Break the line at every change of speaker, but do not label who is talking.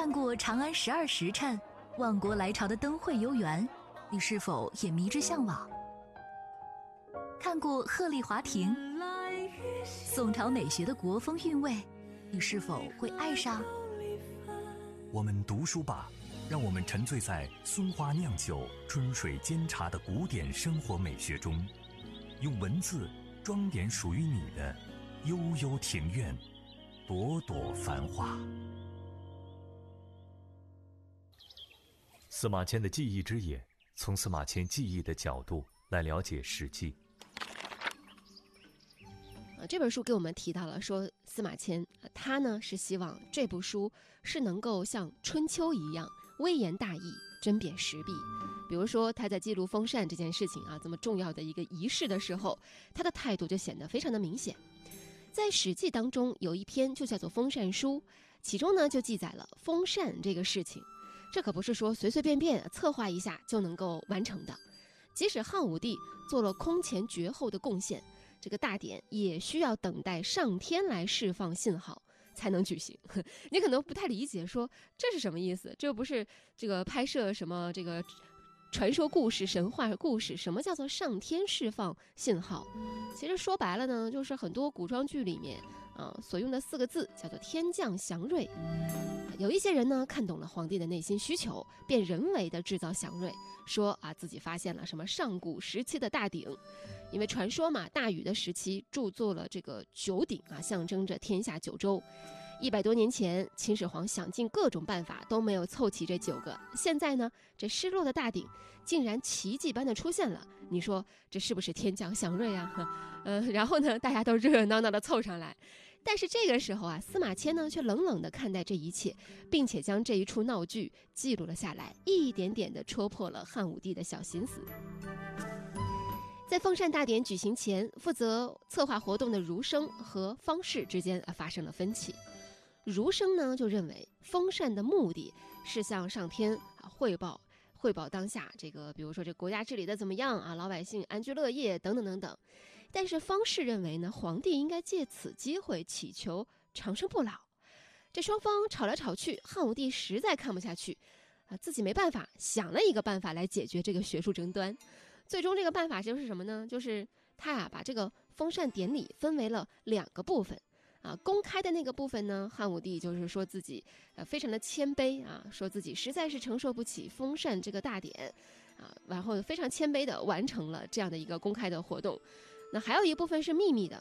看过长安12时辰、万国来朝的灯会游园，你是否也迷之向往？看过鹤唳华亭、宋朝美学的国风韵味，你是否会爱上？
我们读书吧，让我们沉醉在松花酿酒、春水煎茶的古典生活美学中，用文字装点属于你的悠悠庭院，朵朵繁华。司马迁的记忆之眼，从司马迁记忆的角度来了解《史记》。
这本书给我们提到了说，司马迁他呢是希望这部书是能够像春秋一样微言大义、针砭时弊。比如说他在记录封禅这件事情啊，这么重要的一个仪式的时候，他的态度就显得非常的明显。在《史记》当中有一篇就叫做《封禅书》，其中呢就记载了封禅这个事情。这可不是说随随便便策划一下就能够完成的，即使汉武帝做了空前绝后的贡献，这个大典也需要等待上天来释放信号才能举行。你可能不太理解，说这是什么意思？这不是这个拍摄什么这个传说故事、神话故事？什么叫做上天释放信号？其实说白了呢，就是很多古装剧里面所用的4个字叫做天降祥瑞。有一些人呢看懂了皇帝的内心需求，便人为的制造祥瑞，说自己发现了什么上古时期的大鼎，因为传说嘛，大禹的时期铸作了这个9鼎象征着天下9州。100多年前，秦始皇想尽各种办法都没有凑齐这9个，现在呢，这失落的大鼎竟然奇迹般的出现了，你说这是不是天降祥瑞啊？然后呢，大家都热热闹闹的凑上来。但是这个时候司马迁呢却冷冷地看待这一切，并且将这一出闹剧记录了下来，一点点地戳破了汉武帝的小心思。在封禅大典举行前，负责策划活动的儒生和方士之间发生了分歧。儒生呢就认为封禅的目的是向上天汇报当下这个，比如说这国家治理的怎么样老百姓安居乐业等等等等。但是方士认为呢，皇帝应该借此机会祈求长生不老。这双方吵来吵去，汉武帝实在看不下去自己没办法，想了一个办法来解决这个学术争端。最终这个办法就是什么呢？就是他把这个封禅典礼分为了2个部分公开的那个部分呢，汉武帝就是说自己非常的谦卑说自己实在是承受不起封禅这个大典然后非常谦卑的完成了这样的一个公开的活动。那还有一部分是秘密的